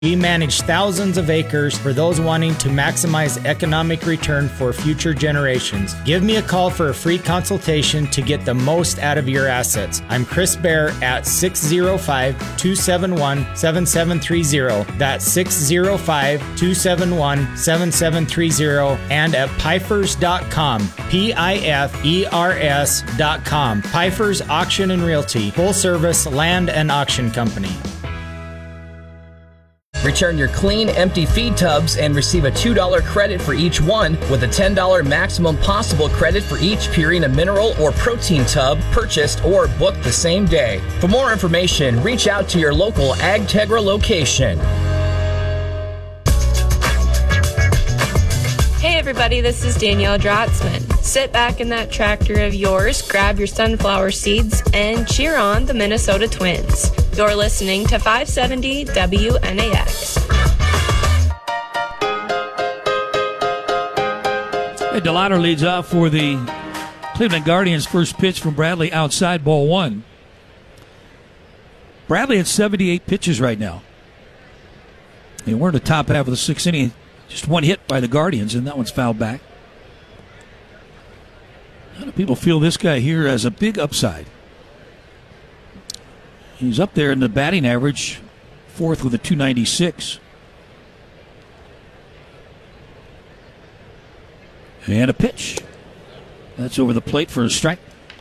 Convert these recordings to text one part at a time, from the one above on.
We manage thousands of acres for those wanting to maximize economic return for future generations. Give me a call for a free consultation to get the most out of your assets. I'm Chris Bear at 605-271-7730. That's 605-271-7730 and at Pifers.com. Pifers.com. Pifers Auction and Realty. Full service land and auction company. Return your clean, empty feed tubs and receive a $2 credit for each one with a $10 maximum possible credit for each Purina mineral or protein tub purchased or booked the same day. For more information, reach out to your local AgTegra location. Hey everybody, this is Danielle Drotzman. Sit back in that tractor of yours, grab your sunflower seeds, and cheer on the Minnesota Twins. You're listening to 570 WNAX. Hey, Delato leads off for the Cleveland Guardians. First pitch from Bradley outside, ball one. Bradley at 78 pitches right now. And we're in the top half of the sixth inning. Just one hit by the Guardians, and that one's fouled back. A lot of people feel this guy here has a big upside. He's up there in the batting average, fourth with a 296. And a pitch. That's over the plate for a strike.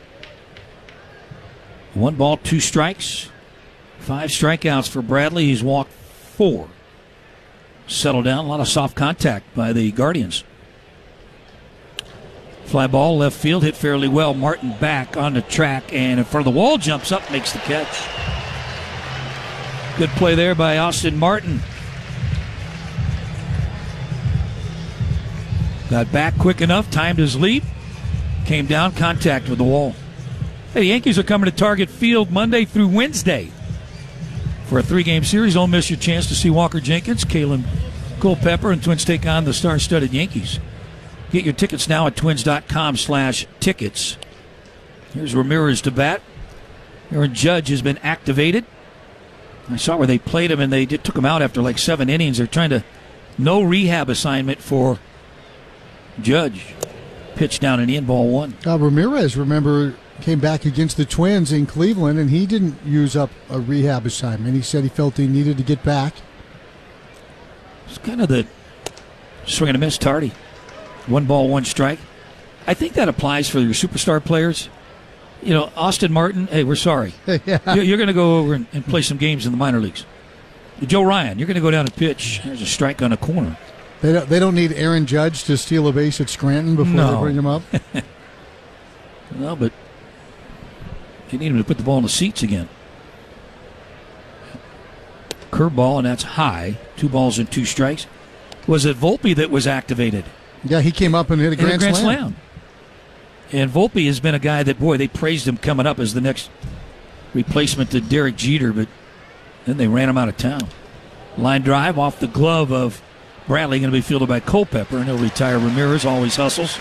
1 ball, 2 strikes. 5 strikeouts for Bradley. He's walked 4. Settled down. A lot of soft contact by the Guardians. Fly ball, left field, hit fairly well. Martin back on the track and in front of the wall, jumps up, makes the catch. Good play there by Austin Martin. Got back quick enough, timed his leap, came down, contact with the wall. Hey, the Yankees are coming to Target Field Monday through Wednesday for a 3-game series. Don't miss your chance to see Walker Jenkins, Kalen Culpepper, and Twins take on the star-studded Yankees. Get your tickets now at twins.com/tickets. Here's Ramirez to bat. Aaron Judge has been activated. I saw where they played him, and they took him out after like 7 innings. They're trying to no rehab assignment for Judge. Pitch down and in, ball one. Ramirez, remember, came back against the Twins in Cleveland, and he didn't use up a rehab assignment. He said he felt he needed to get back. It's kind of the swing and a miss, Tardy. 1 ball, 1 strike. I think that applies for your superstar players. You know, Austin Martin, hey, we're sorry. Yeah. You're going to go over and play some games in the minor leagues. Joe Ryan, you're going to go down and pitch. There's a strike on a corner. They don't need Aaron Judge to steal a base at Scranton before they bring him up. No, but they need him to put the ball in the seats again. Curveball, and that's high. 2 balls and 2 strikes. Was it Volpe that was activated? Yeah, he came up and hit a grand slam. And Volpe has been a guy that, boy, they praised him coming up as the next replacement to Derek Jeter, but then they ran him out of town. Line drive off the glove of Bradley, going to be fielded by Culpepper, and he'll retire. Ramirez always hustles.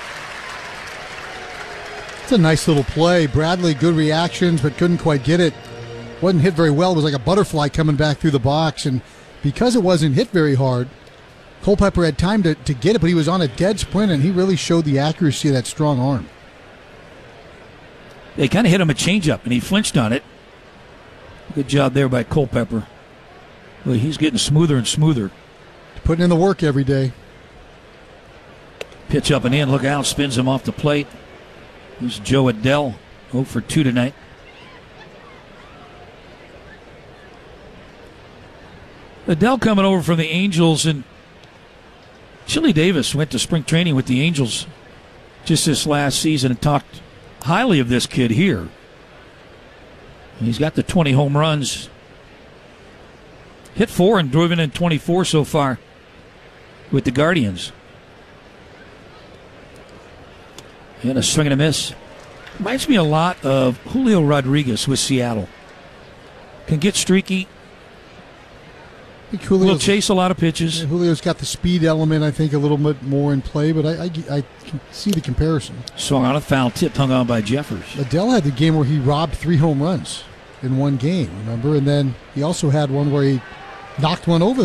It's a nice little play. Bradley, good reactions, but couldn't quite get it. Wasn't hit very well. It was like a butterfly coming back through the box, and because it wasn't hit very hard, Culpepper had time to get it, but he was on a dead sprint, and he really showed the accuracy of that strong arm. They kind of hit him a changeup, and he flinched on it. Good job there by Culpepper. Well, he's getting smoother and smoother. Putting in the work every day. Pitch up and in. Look out. Spins him off the plate. There's Joe Adell. 0 for 2 tonight. Adell coming over from the Angels, and Chili Davis went to spring training with the Angels just this last season and talked highly of this kid here. He's got the 20 home runs. Hit 4 and driven in 24 so far with the Guardians. And a swing and a miss. Reminds me a lot of Julio Rodriguez with Seattle. Can get streaky. Will chase a lot of pitches. Julio's got the speed element, I think, a little bit more in play, but I can see the comparison. Swung on a foul tip, hung on by Jeffers. Adell had the game where he robbed 3 home runs in one game, remember? And then he also had one where he knocked one over